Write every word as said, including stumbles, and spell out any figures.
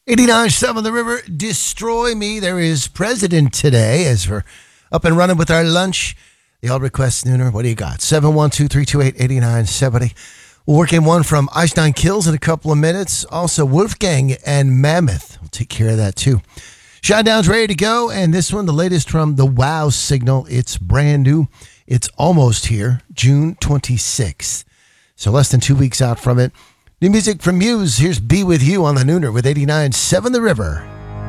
eighty-nine point seven The River, Destroy Me. There is President today as we're up and running with our lunch. The All Request Nooner. What do you got? seven one two, three two eight, eight nine seven zero. We'll work in one from Ice Nine Kills in a couple of minutes. Also, Wolfgang and Mammoth. We'll take care of that too. Shinedown's ready to go, and this one, the latest from the Wow Signal. It's brand new. It's almost here, June twenty-sixth. So less than two weeks out from it. New music from Muse. Here's Be With You on the Nooner with eighty-nine point seven The River.